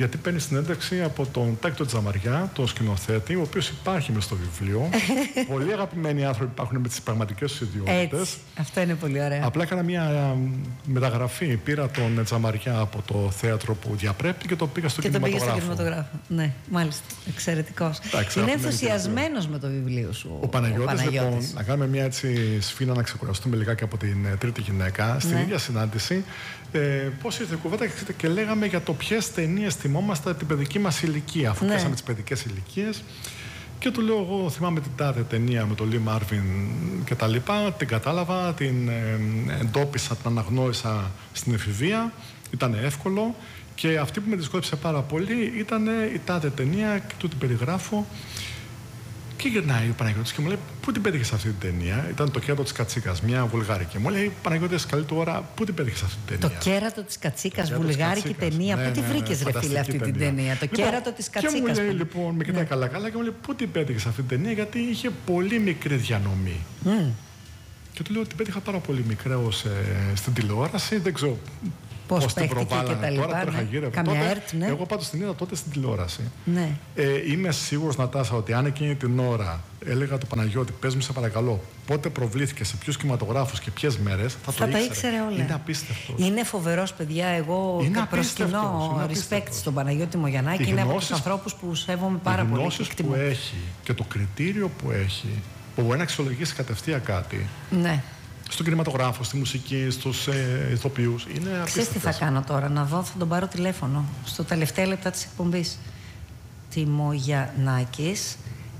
γιατί παίρνει συνέντευξη από τον Τάκη Τζαμαριά, τον σκηνοθέτη, ο οποίος υπάρχει μες στο βιβλίο. Πολύ αγαπημένοι άνθρωποι υπάρχουν με τις πραγματικές τους ιδιότητες. Αυτό είναι πολύ ωραίο. Απλά έκανα μια μεταγραφή. Πήρα τον Τζαμαριά από το θέατρο που διαπρέπει και το πήγα στο κινηματογράφο. Και το πήγα στο κινηματογράφο. Ναι, μάλιστα. Εξαιρετικός. Είναι ενθουσιασμένος με το βιβλίο σου. Ο Παναγιώτης, λοιπόν, να κάνουμε μια έτσι σφήνα να ξεκουραστούμε λιγάκι από την τρίτη γυναίκα. Στην ίδια συνάντηση, πώς ήρθε η κουβέντα και λέγαμε για το ποιες ταινίες θυμόμαστε την παιδική μας ηλικία, αφού πιάσαμε τις παιδικές ηλικίες. Και του λέω: εγώ θυμάμαι την τάδε ταινία με τον Λι Μάρβιν και τα λοιπά. Την κατάλαβα, την εντόπισα, την αναγνώρισα στην εφηβεία. Ήταν εύκολο. Και αυτή που με δυσκόλεψε πάρα πολύ ήταν η τάδε ταινία, και του την περιγράφω. Και γυρνάει ο Παναγιώτης και μου λέει: πού την πέτυχες αυτή την ταινία? Ήταν Το κέρατο της Κατσίκας, μια βουλγάρικη. Μου λέει: Παναγιώτης, καλή του ώρα, πού την πέτυχες αυτή την ταινία? Το κέρατο της Κατσίκας, βουλγάρικη ταινία. Πού τη βρήκες, ρε φίλε, αυτή την ταινία? Το κέρατο της Κατσίκας. Και μου λέει, λοιπόν, με κοιτάει καλά-καλά και μου λέει: πού την πέτυχες αυτή την ταινία? Γιατί είχε πολύ μικρή διανομή. Και του λέω: την πέτυχα πάρα πολύ μικρός στην τηλεόραση. Δεν ξέρω πώς την προβάλλανε τώρα, καμιά ΕΡΤ, ναι. Εγώ πάντως την είδα τότε στην τηλεόραση. Ναι. Είμαι σίγουρος, Νατάσα, ότι αν εκείνη την ώρα έλεγα του Παναγιώτη: πες μου, σε παρακαλώ, πότε προβλήθηκε, σε ποιους κινηματογράφους και ποιες μέρες, θα τα ήξερε όλα. Είναι απίστευτο. Είναι φοβερός, παιδιά. Εγώ προσκυνώ respect στον Παναγιώτη Μογιαννάκη. Είναι από τους ανθρώπους που σέβομαι πάρα πολύ. Οι γνώσεις που έχει και το κριτήριο που έχει, που μπορεί να αξιολογήσει κατευθείαν κάτι. Ναι. Στον κινηματογράφο, στη μουσική, στους ηθοποιούς. Είναι απίστευτο. Ξέρεις τι θα κάνω τώρα? Να δω, θα τον πάρω τηλέφωνο στο τελευταία λεπτά της εκπομπής. Μογιαννάκης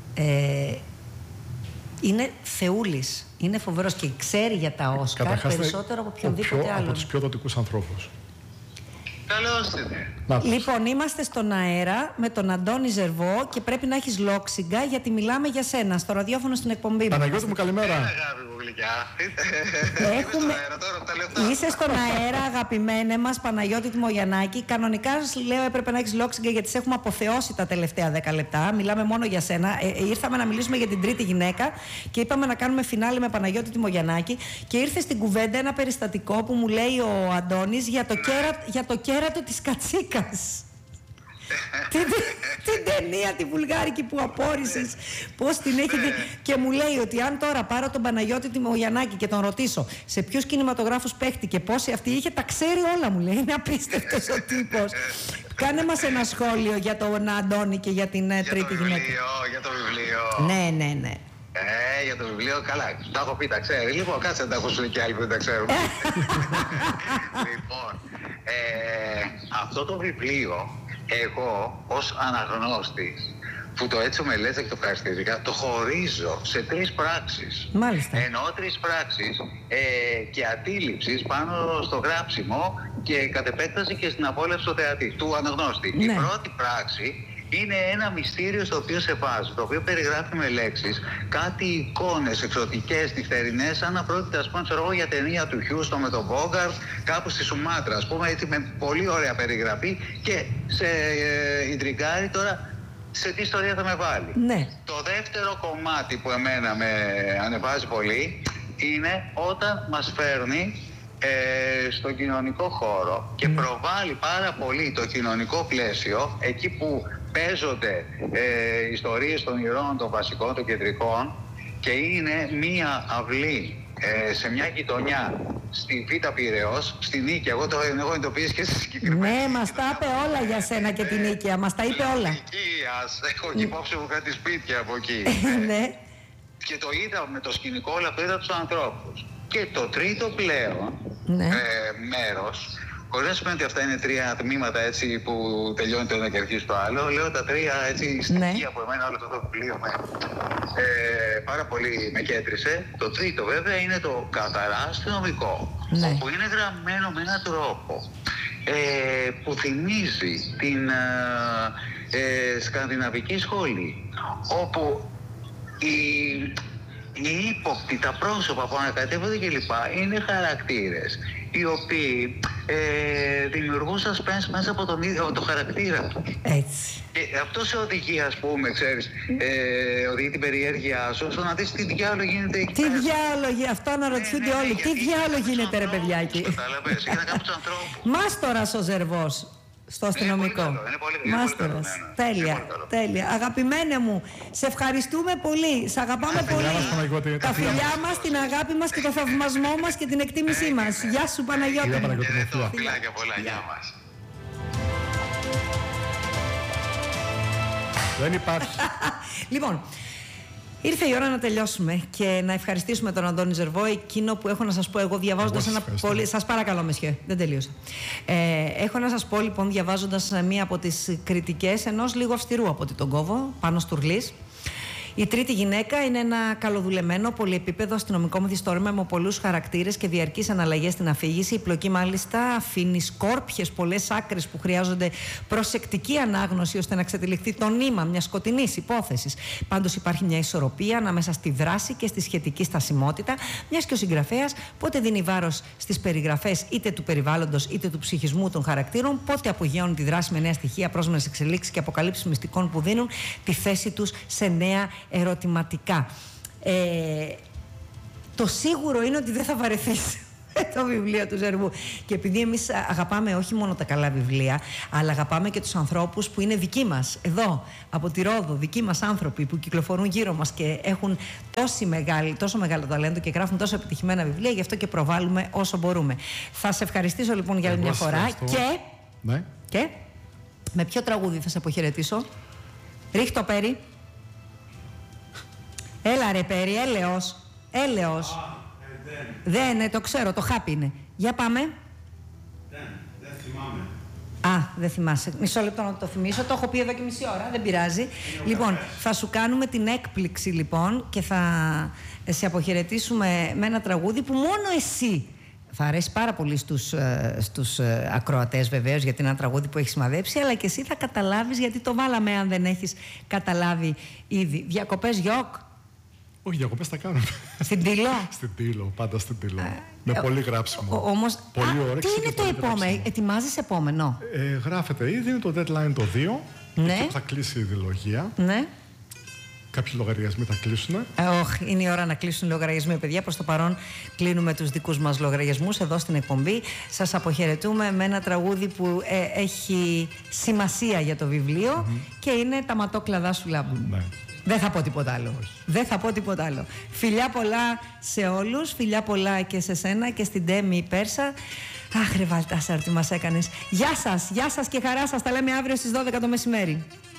είναι θεούλης. Είναι φοβερός και ξέρει για τα Όσκαρ περισσότερο από οποιονδήποτε άλλο. Από τους πιο δοτικούς ανθρώπους. Καλώς ήρθατε. Λοιπόν, είμαστε στον αέρα με τον Αντώνη Ζερβό και πρέπει να έχεις λόξιγκα γιατί μιλάμε για σένα στο ραδιόφωνο στην εκπομπή. Παναγιώτη μου, καλημέρα. Αγάπη μου γλυκιά. Είσαι στον αέρα, αγαπημένε μας Παναγιώτη Μογιαννάκη. Κανονικά, λέω, έπρεπε να έχεις λόξιγκα γιατί σε έχουμε αποθεώσει τα τελευταία 10 λεπτά. Μιλάμε μόνο για σένα. Ήρθαμε να μιλήσουμε για την τρίτη γυναίκα και είπαμε να κάνουμε φινάλε με Παναγιώτη Μογιαννάκη. Και ήρθε στην κουβέντα ένα περιστατικό που μου λέει ο Αντώνης για το κέρατο της Κατσίκας. Την ταινία τη βουλγάρικη που απόρρισες, πώς την έχει δει. Και μου λέει ότι αν τώρα πάρω τον Παναγιώτη Μογιαννάκη και τον ρωτήσω σε ποιους κινηματογράφους παίχτηκε, πόσοι αυτή είχε, τα ξέρει όλα, μου λέει. Είναι απίστευτος ο τύπος. Κάνε μας ένα σχόλιο για τον Αντώνη και για την τρίτη γυναίκα. Για το βιβλίο. Ναι. Για το βιβλίο, καλά. Τα έχω πει, τα ξέρει. Λοιπόν, κάτσε να τα ακούσουν και άλλοι που δεν τα ξέρουν. Λοιπόν, αυτό το βιβλίο, εγώ ως αναγνώστης, που το έτσι μελέτησα και το ευχαριστήθηκα, το χωρίζω σε 3 πράξεις. Μάλιστα. Εννοώ 3 πράξεις και αντίληψης πάνω στο γράψιμο και κατ' επέκταση και στην απόλαυση του θεατή, του αναγνώστη. Ναι. Η πρώτη πράξη είναι ένα μυστήριο στο οποίο σε βάζει, το οποίο περιγράφει με λέξεις κάτι εικόνες εξωτικές, νυχτερινές, σαν να πρόκειται, ας πούμε, για ταινία του Χιούστον με τον Μπόγκαρτ, κάπου στη Σουμάτρα, ας πούμε, έτσι, με πολύ ωραία περιγραφή και σε ιντριγκάρει τώρα σε τι ιστορία θα με βάλει. Ναι. Το δεύτερο κομμάτι που εμένα με ανεβάζει πολύ είναι όταν μας φέρνει στον κοινωνικό χώρο και προβάλλει πάρα πολύ το κοινωνικό πλαίσιο, εκεί που παίζονται ιστορίες των ηρώων, των βασικών, των κεντρικών, και είναι μία αυλή σε μια γειτονιά στη Β' Πειραιώς, στη Νίκαια. Εγώ το έχω εντοπίσει και στη συγκεκριμένη. Ναι, μας τα είπε όλα για σένα και την Νίκαια. Μας τα είπε όλα. Έχω και υπόψη μου κάτι σπίτια από εκεί. Ναι. Και το είδα με το σκηνικό, όλα αυτό είδα τους ανθρώπους. Και το τρίτο πλέον μέρος, χωρίς να σημαίνει ότι αυτά είναι 3 τμήματα έτσι που τελειώνει το ένα και αρχίζει το άλλο, λέω τα 3 έτσι στοιχεία που εμένα όλο αυτό το βιβλίο πάρα πολύ με κέντρισε. Το τρίτο βέβαια είναι το καθαρά αστυνομικό, όπου είναι γραμμένο με έναν τρόπο που θυμίζει την σκανδιναβική σχολή, όπου οι ύποπτοι, τα πρόσωπα που ανακατεύονται κλπ. Είναι χαρακτήρες οι οποίοι δημιουργούν suspense μέσα από τον ίδιο το χαρακτήρα του. Έτσι. Και αυτό σε οδηγεί, ας πούμε, ξέρεις, οδηγεί την περιέργειά σου στο να δεις τι διάλογο γίνεται εκεί. Τι διάλογο, αυτό αναρωτιούνται όλοι. Τι διάλογο γίνεται, ρε παιδιάκι. Κατάλαβες, για να κάνουν τους ανθρώπους. Μάστορας ο Ζερβός. στο αστυνομικό. Είναι πολύ καλό. Μάστορας. Τέλεια, τέλεια. Αγαπημένε μου, σε ευχαριστούμε πολύ. Σε αγαπάμε πολύ. Τα φιλιά μας, την αγάπη μας και το θαυμασμό μας και την εκτίμησή μας. Γεια σου, Παναγιώτη. Φιλάκια πολλά, γεια μας. Δεν υπάρχει. Λοιπόν, ήρθε η ώρα να τελειώσουμε και να ευχαριστήσουμε τον Αντώνη Ζερβό. Εκείνο που έχω να σας πω εγώ διαβάζοντας ένα πολύ... Σας παρακαλώ, μεσιέ, δεν τελείωσα. Έχω να σας πω λοιπόν διαβάζοντας μία από τις κριτικές ενός λίγο αυστηρού από ό,τι τον κόβω, Πάνος Τουρλής. Η τρίτη γυναίκα είναι ένα καλοδουλεμένο, πολυεπίπεδο αστυνομικό μυθιστόρημα με πολλούς χαρακτήρες και διαρκείς αναλλαγές στην αφήγηση. Η πλοκή μάλιστα αφήνει σκόρπιες πολλές άκρες που χρειάζονται προσεκτική ανάγνωση ώστε να ξετυλιχθεί το νήμα μιας σκοτεινής υπόθεσης. Πάντως υπάρχει μια ισορροπία ανάμεσα στη δράση και στη σχετική στασιμότητα, μιας και ο συγγραφέας πότε δίνει βάρος στις περιγραφές είτε του περιβάλλοντος είτε του ψυχισμού των χαρακτήρων, πότε απογειώνει τη δράση με νέα στοιχεία, πρόσμενες εξελίξεις και αποκαλύψεις μυστικών που δίνουν τη θέση τους σε νέα ερωτηματικά. Το σίγουρο είναι ότι δεν θα βαρεθείς το βιβλίο του Ζερβού. Και επειδή εμείς αγαπάμε όχι μόνο τα καλά βιβλία, αλλά αγαπάμε και τους ανθρώπους που είναι δικοί μας, εδώ, από τη Ρόδο, δικοί μας άνθρωποι που κυκλοφορούν γύρω μας και έχουν τόσο μεγάλο ταλέντο και γράφουν τόσο επιτυχημένα βιβλία, γι' αυτό και προβάλλουμε όσο μπορούμε. Θα σε ευχαριστήσω λοιπόν για άλλη μια φορά και με ποιο τραγούδι θα σε αποχαιρετήσω? Ρίχτω Πέρι. Έλα ρε Πέρι, έλεος. Έλεος. Δεν, το ξέρω, το χάπι είναι. Για πάμε. Δεν θυμάμαι. Δεν θυμάσαι. Μισό λεπτό να το θυμίσω. Το έχω πει εδώ και μισή ώρα, δεν πειράζει. Λοιπόν, θα σου κάνουμε την έκπληξη λοιπόν και θα σε αποχαιρετήσουμε με ένα τραγούδι που μόνο εσύ θα αρέσει πάρα πολύ στους ακροατές βεβαίως, γιατί είναι ένα τραγούδι που έχει σημαδέψει, αλλά και εσύ θα καταλάβεις γιατί το βάλαμε αν δεν έχεις καταλάβει ήδη. Διακοπές γιοκ? Όχι, διακοπές θα κάνουμε. Στην Τήλο? Στην Τήλο, πάντα στην Τήλο. Με πολύ γράψιμο. Όμως, πολύ όρεξη. Τι είναι το επόμενο? Ετοιμάζεις επόμενο? Γράφεται ήδη, είναι το deadline το 2. Ναι. Και θα κλείσει η δηλογία. Ναι. Κάποιοι λογαριασμοί θα κλείσουν. Όχι, είναι η ώρα να κλείσουν οι λογαριασμοί, παιδιά. Προς το παρόν κλείνουμε τους δικούς μας λογαριασμούς εδώ στην εκπομπή. Σας αποχαιρετούμε με ένα τραγούδι που έχει σημασία για το βιβλίο και είναι «Τα ματόκλαδά σου λάμπουν». Ναι. Δεν θα πω τίποτα άλλο. Δεν θα πω τίποτα άλλο. Φιλιά πολλά σε όλους, φιλιά πολλά και σε σένα και στην Τέμη Πέρσα. Αχ ρε Βαλτάσαρ, τι μας έκανες. Γεια σας και χαρά σας. Τα λέμε αύριο στις 12 το μεσημέρι.